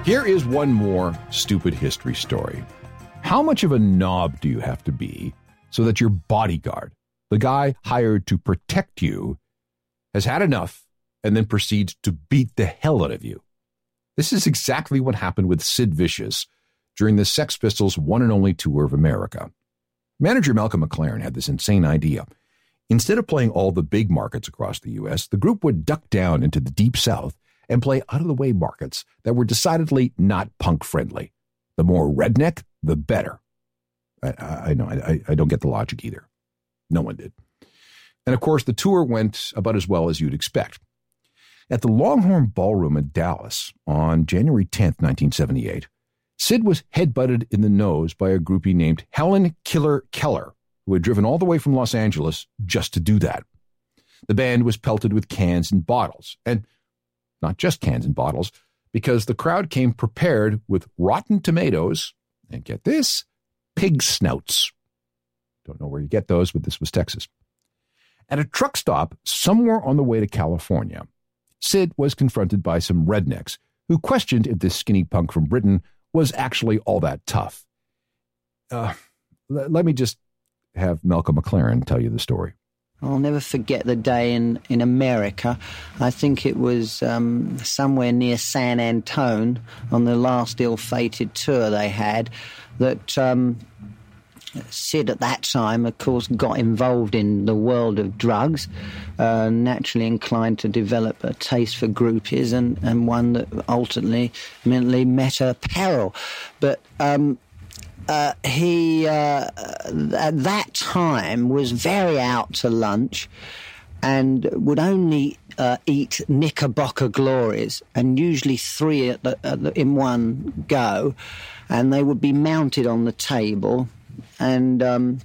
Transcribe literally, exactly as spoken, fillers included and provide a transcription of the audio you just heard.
Here is one more stupid history story. How much of a knob do you have to be so that your bodyguard, the guy hired to protect you, has had enough and then proceeds to beat the hell out of you? This is exactly what happened with Sid Vicious during the Sex Pistols' one and only tour of America. Manager Malcolm McLaren had this insane idea. Instead of playing all the big markets across the U S, the group would duck down into the Deep South and play out-of-the-way markets that were decidedly not punk-friendly. The more redneck, the better. I, I know, I, I don't get the logic either. No one did. And of course, the tour went about as well as you'd expect. At the Longhorn Ballroom in Dallas on January tenth, nineteen seventy-eight, Sid was headbutted in the nose by a groupie named Helen Killer Keller, who had driven all the way from Los Angeles just to do that. The band was pelted with cans and bottles, and not just cans and bottles, because the crowd came prepared with rotten tomatoes, and get this, pig snouts. Don't know where you get those, but this was Texas. At a truck stop somewhere on the way to California, Sid was confronted by some rednecks who questioned if this skinny punk from Britain was actually all that tough. Uh, l- let me just have Malcolm McLaren tell you the story. I'll never forget the day in, in America. I think it was um, somewhere near San Antone on the last ill-fated tour they had that um, Sid at that time, of course, got involved in the world of drugs, uh, naturally inclined to develop a taste for groupies and, and one that ultimately, ultimately met her peril. But um, Uh, he, uh, at that time, was very out to lunch and would only uh, eat Knickerbocker Glories, and usually three at the, at the, in one go, and they would be mounted on the table, and um,